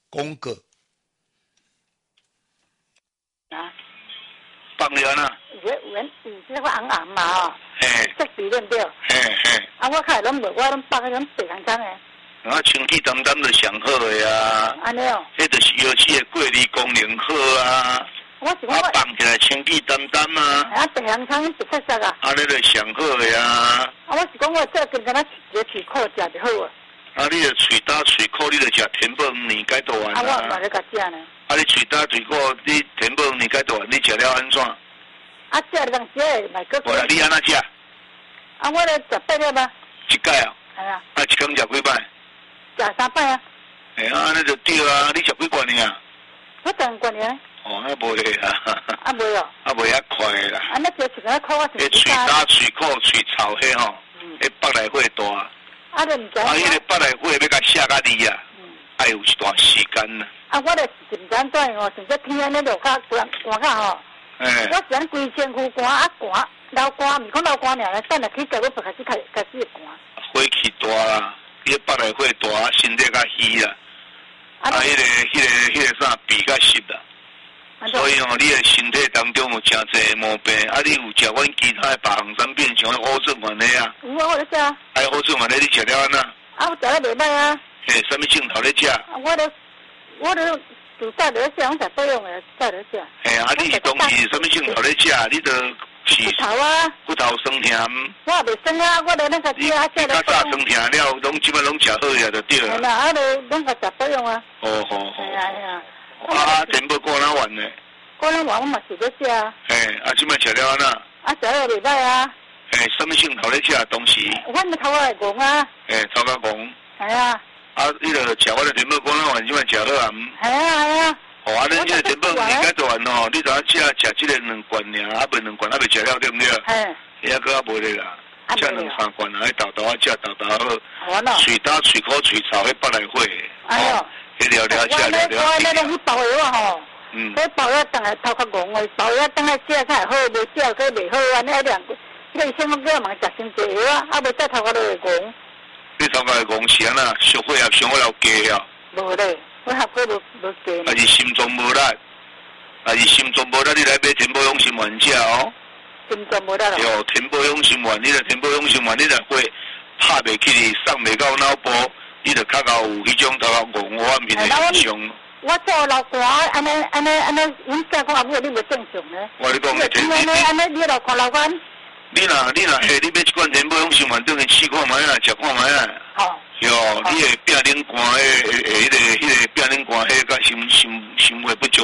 公葛。 啊。 放了呐。 这个红红嘛哦。 嘿。 色皮对不对？ 嘿嘿。 啊，我看拢无，我拢放迄种白红红的。 啊，清气淡淡就上好的呀。 安尼哦。 迄就是药师的过滤功能好啊。 我是讲我放起来清气淡淡啊。 啊，白红红白色色啊。 安尼就上好的呀。 啊，我是讲我这跟他一个水库食就好啊。 啊，你的嘴打嘴口，你就食天宝年解毒丸啊，我嘛咧甲食呢。 啊，你嘴打嘴口，你天宝年解毒丸，你食了安怎？ 啊，食了当食的，买个。 无啦，你安怎食？ 啊，我咧食8粒啊。 一摆啊？ 系啊。 啊，一天食几摆？ 食3摆啊。 安尼就对啊，你食几罐呢？ 我10罐呢。 哦，那无咧啦。 啊，无哦。 啊，袂遐快啦。 啊，那就一个靠我身迄嘴打嘴口嘴臭迄吼，迄北来火大。 啊，你唔知。啊， 迄个北来火要甲写甲你啊，爱有一段时间呐。 啊，我咧是唔知怎哦，甚至天安尼落较寒较吼。我是安规身躯寒啊寒，流寒，唔讲流寒尔，等下去到我开始寒。 火气大啦，迄北来火大，身体较虚啦。啊，迄个啥鼻较湿啦。所以哦，你的身体当中有真侪毛病，啊，你有食阮其他的别项产品，像好顺丸的啊。 有啊，我咧食啊。 还有好顺丸的，你食了安那？ 啊，我食了袂歹啊。 嘿，什么镜头咧食？ 我咧自早咧食，我食保养的，早咧食。 嘿，啊，你是当时什么镜头咧食？你都是骨头啊。 骨头酸甜。 我也袂酸啊，我咧那个食啊，食咧。 较早酸甜了，拢即摆拢食好呀，就对了。 系啦，啊，拢个食保养啊。 哦好。 系啊系啊。 啊，全部果然丸呢？ 果然丸我嘛是咧食啊。 嘿，啊，即摆食了安那？ 啊，食了袂歹啊。 嘿，什么镜头咧食东西？ 我咪头来讲啊。 嘿，头壳讲。 系啊。 啊，你著食我的全部果然丸，即摆食好啊？ 系啊系啊。 哦，啊，恁这全部年解毒丸吼，你著食即个2罐尔，啊，袂2罐，啊，袂食了对不对？ 嘿。 遐个啊无咧啦，食2-3罐啊，迄豆豆啊食豆豆好。 嘴打嘴口嘴臭，迄北来火。 哎呦。 迄了了食了了。 我咧去包药啊吼。 所以包药当下头壳戆的，包药当下食才好，无食个袂好啊！你两个，迄个医生讲叫忙食先济药啊，啊无再头壳都会戆。 你头壳会戆是安那？烧血压上了低啊？ 无咧，我血压无低。 还是心脏无力？还是心脏无力？你来买天保养心丸食哦。 心脏无力咯。 哟，天保养心丸，你来天保养心丸，你来会拍袂起你，送袂到脑部，你著较够有迄种头壳戆我面的现象。 我做老寒，安尼，阮家讲阿母你无正常呢。 我你讲的天， 安尼你老寒老寒。 你若下，你买一罐天保养心丸，等于试看卖啊，食看卖啊。 好。 哟，你会变冷寒迄个变冷寒迄个甲心血